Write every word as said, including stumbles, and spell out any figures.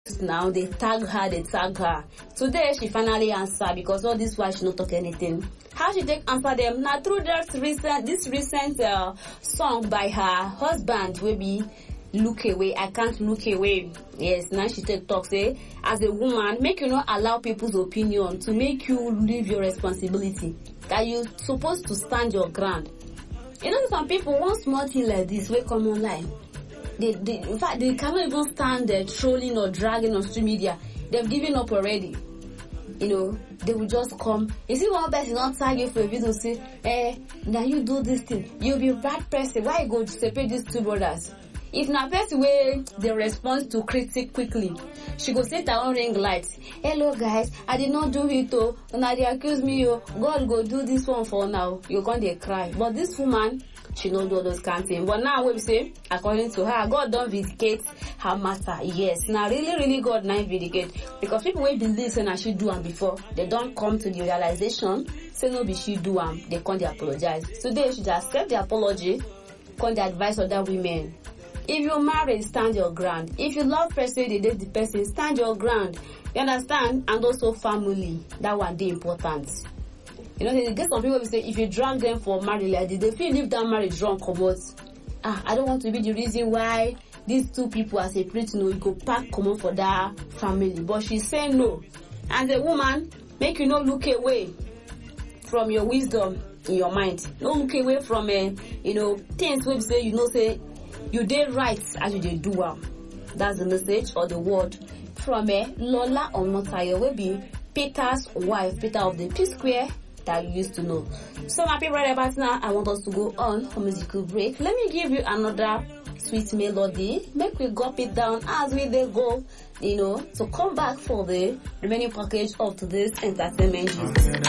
now they tag her, they tag her. Today she finally answered because all this while she not talk anything. How she take answer them? Now through that recent this recent uh, song by her husband will be Look Away, I Can't Look Away. Yes, now she take talk say as a woman, make you not allow people's opinion to make you leave your responsibility. That you supposed to stand your ground. You know some people want small thing like this will come online. They, they, in fact, they cannot even stand there trolling or dragging on social media. They've given up already. You know, they will just come. You see one person not tag you for a video say, eh, now you do this thing. You'll be a bad person. Why you go to separate these two brothers? If na person way they respond to critic quickly, she go set her own ring light. Hello guys, I did not do it oh. Now they accuse me oh. God go do this one for now. You can't they cry. But this woman, she no do all those kind of things. But now we say, according to her, God don't vindicate her matter. Yes, now really, really God not vindicate. Because people will believe say she do them before, they don't come to the realization, say no be she do them, they can't apologize. Today she should accept the apology, can't advise other women. If you're married, stand your ground. If you love person, they date the person, stand your ground. You understand? And also family. That one they important. You know, they get some people who say if you drag them for marriage like this, they feel leave that marriage wrong, come out. Ah, I don't want to be the reason why these two people are separate. No, you go pack come out for that family. But she said no. As a woman, make you not look away from your wisdom in your mind. Don't look away from uh, you know, things where you say you know say you did right as you did do well. That's the message or the word from uh, Lola Omotayo will be Peter's wife, Peter of the P Square that you used to know. So my people right about now, I want us to go on a musical break. Let me give you another sweet melody. Make we gulp it down as we they go, you know, to come back for the remaining package of today's entertainment.